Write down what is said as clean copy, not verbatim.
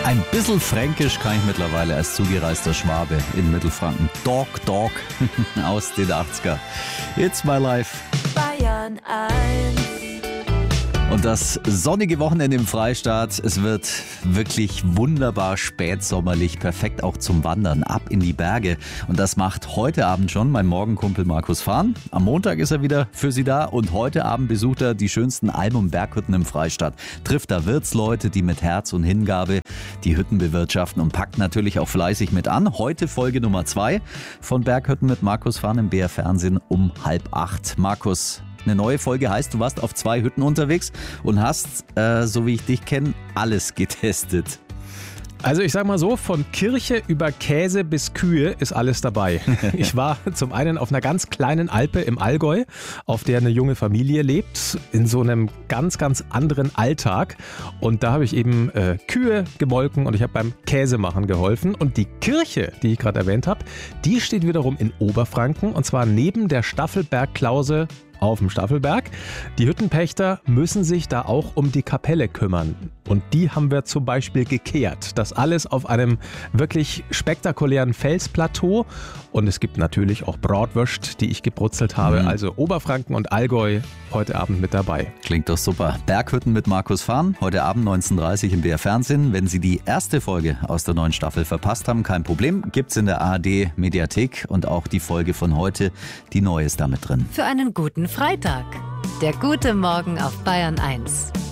Ein bisschen fränkisch kann ich mittlerweile als zugereister Schwabe in Mittelfranken. Dog aus den 80er. It's my life. Bayern 1. Und das sonnige Wochenende im Freistaat, es wird wirklich wunderbar spätsommerlich, perfekt auch zum Wandern, ab in die Berge. Und das macht heute Abend schon mein Morgenkumpel Markus Fahn. Am Montag ist er wieder für Sie da und heute Abend besucht er die schönsten Alm- und Berghütten im Freistaat. Trifft da Wirtsleute, die mit Herz und Hingabe die Hütten bewirtschaften und packt natürlich auch fleißig mit an. Heute Folge Nummer 2 von Berghütten mit Markus Fahn im BR Fernsehen um 7:30. Markus, eine neue Folge heißt, du warst auf 2 Hütten unterwegs und hast, so wie ich dich kenne, alles getestet. Also ich sag mal so, von Kirche über Käse bis Kühe ist alles dabei. Ich war zum einen auf einer ganz kleinen Alpe im Allgäu, auf der eine junge Familie lebt, in so einem ganz anderen Alltag. Und da habe ich eben Kühe gemolken und ich habe beim Käsemachen geholfen. Und die Kirche, die ich gerade erwähnt habe, die steht wiederum in Oberfranken und zwar neben der Staffelberg-Klause auf dem Staffelberg. Die Hüttenpächter müssen sich da auch um die Kapelle kümmern. Und die haben wir zum Beispiel gekehrt. Das alles auf einem wirklich spektakulären Felsplateau. Und es gibt natürlich auch Bratwürst, die ich gebrutzelt habe. Also Oberfranken und Allgäu heute Abend mit dabei. Klingt doch super. Berghütten mit Markus Fahn, heute Abend 19:30 im BR Fernsehen. Wenn Sie die erste Folge aus der neuen Staffel verpasst haben, kein Problem. Gibt's in der ARD Mediathek und auch die Folge von heute, die neue ist da mit drin. Für einen guten Freitag. Der gute Morgen auf Bayern 1.